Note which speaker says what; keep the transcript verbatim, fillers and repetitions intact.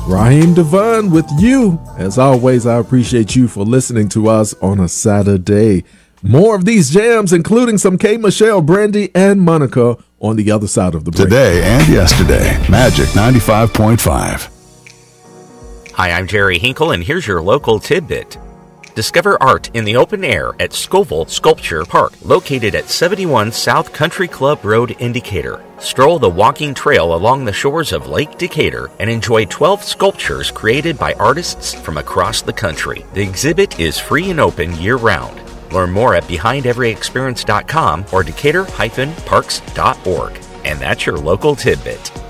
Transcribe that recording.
Speaker 1: Raheem Devon with you. As always, I appreciate you for listening to us on a Saturday. More of these jams, including some K. Michelle, Brandy, and Monica on the other side of the break.
Speaker 2: Today and yesterday, Magic ninety-five point five.
Speaker 3: Hi, I'm Jerry Hinkle, and here's your local tidbit. Discover art in the open air at Scoville Sculpture Park, located at seventy-one South Country Club Road in Decatur. Stroll the walking trail along the shores of Lake Decatur and enjoy twelve sculptures created by artists from across the country. The exhibit is free and open year-round. Learn more at behind every experience dot com or decatur dash parks dot org. And that's your local tidbit.